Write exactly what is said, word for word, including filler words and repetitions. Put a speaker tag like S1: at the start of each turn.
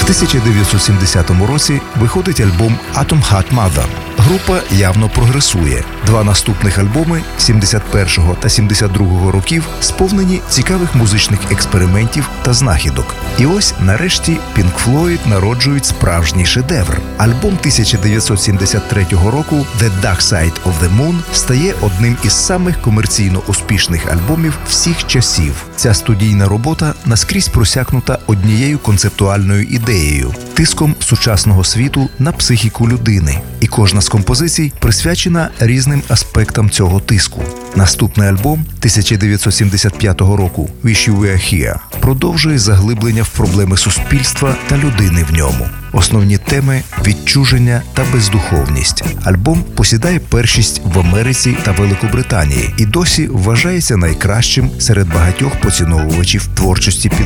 S1: тисяча дев'ятсот сімдесятому році виходить альбом «Atom Heart Mother». Група явно прогресує. Два наступних альбоми сімдесят першого та сімдесят другого років сповнені цікавих музичних експериментів та знахідок. І ось, нарешті, Pink Floyd народжують справжній шедевр. Альбом тисяча дев'ятсот сімдесят третього року «The Dark Side of the Moon» стає одним із самих комерційно успішних альбомів всіх часів. Ця студійна робота наскрізь просякнута однією концептуальною ідеєю – тиском сучасного світу на психіку людини. І кожна з композицій присвячена різним аспектам цього тиску. Наступний альбом тисяча дев'ятсот сімдесят п'ятого року «Wish You Were Here» продовжує заглиблення в проблеми суспільства та людини в ньому. Основні теми – відчуження та бездуховність. Альбом посідає першість в Америці та Великобританії і досі вважається найкращим серед багатьох поціновувачів творчості Pink